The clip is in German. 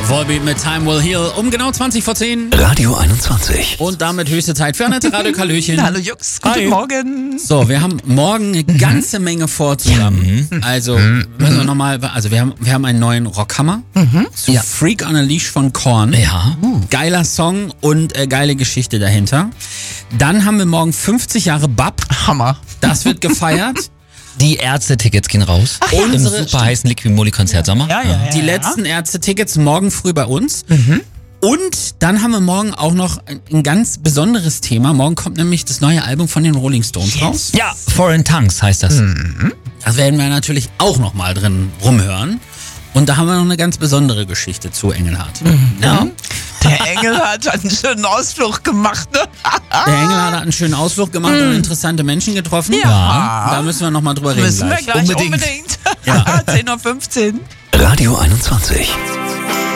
Volbeat mit Time Will Heal um genau 20 vor 10. Radio 21. Und damit höchste Zeit für Annette Radiokalöchen. Hallo Jux, guten Morgen. So, wir haben morgen eine ganze Menge vor zusammen. Also, müssen wir nochmal, also wir haben einen neuen Rockhammer. Zu Freak on a Leash von Korn. Ja. Geiler Song und geile Geschichte dahinter. Dann haben wir morgen 50 Jahre BAP. Hammer. Das wird gefeiert. Die Ärzte-Tickets gehen raus. Und Im super heißen Liquid Moly-Konzert-Sommer. Ja. Die letzten Ärzte-Tickets morgen früh bei uns. Und dann haben wir morgen auch noch ein ganz besonderes Thema. Morgen kommt nämlich das neue Album von den Rolling Stones raus. Ja, Foreign Tongues heißt das. Das werden wir natürlich auch noch mal drin rumhören. Und da haben wir noch eine ganz besondere Geschichte zu Engelhardt. Ja. Der Engel hat einen schönen Ausflug gemacht, ne? Der Engelhardt hat einen schönen Ausflug gemacht und interessante Menschen getroffen. Ja. Da müssen wir noch mal drüber reden. Müssen wir gleich unbedingt. Ja. 10:15 Uhr. Radio 21.